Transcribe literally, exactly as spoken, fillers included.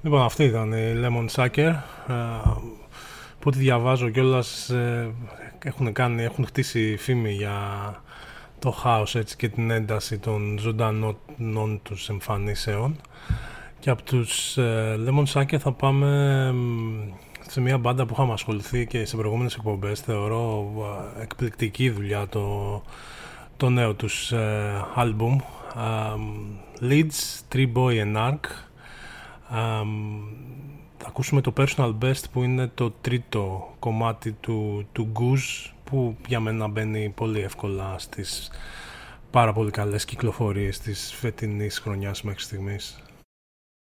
Λοιπόν, αυτή ήταν η Lemon Sucker, που τη διαβάζω κιόλας, έχουν, κάνει, έχουν χτίσει φήμη για το χάος, έτσι, και την ένταση των ζωντανών τους εμφανίσεων. Και από τους Lemon Sucker θα πάμε σε μια μπάντα που είχαμε ασχοληθεί και σε προηγούμενες εκπομπές. Θεωρώ εκπληκτική δουλειά το, το νέο τους άλμπουμ, Leeds, Tree Boy and Ark. Um, θα ακούσουμε το Personal Best, που είναι το τρίτο κομμάτι του, του Goose, που για μένα μπαίνει πολύ εύκολα στις πάρα πολύ καλές κυκλοφορίες της φετινής χρονιάς μέχρι στιγμής.